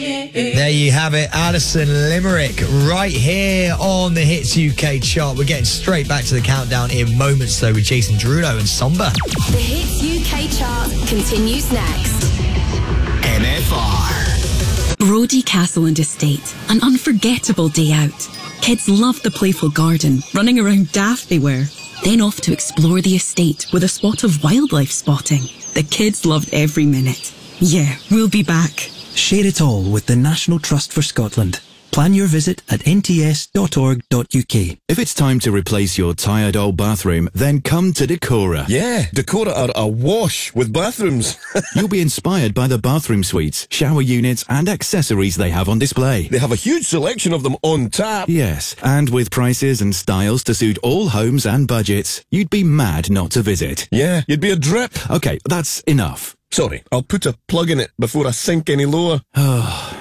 There you have it, Alison Limerick, right here on the Hits UK chart. We're getting straight back to the countdown in moments, though, with Jason Derulo and Somber. The Hits UK chart continues next. NFR. Brodie Castle and Estate, an unforgettable day out. Kids loved the playful garden, running around daft they were. Then off to explore the estate with a spot of wildlife spotting. The kids loved every minute. Yeah, we'll be back. Share it all with the National Trust for Scotland. Plan your visit at nts.org.uk. If it's time to replace your tired old bathroom, then come to Decora. Yeah, Decora are awash with bathrooms. You'll be inspired by the bathroom suites, shower units and accessories they have on display. They have a huge selection of them on tap. Yes, and with prices and styles to suit all homes and budgets, you'd be mad not to visit. Yeah, you'd be a drip. Okay, that's enough. Sorry, I'll put a plug in it before I sink any lower.